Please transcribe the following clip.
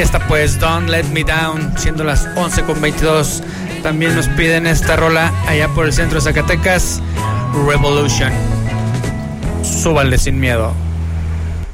Esta pues, Don't Let Me Down, siendo las 11:22. También nos piden esta rola allá por el centro de Zacatecas, Revolution. Súbale sin miedo.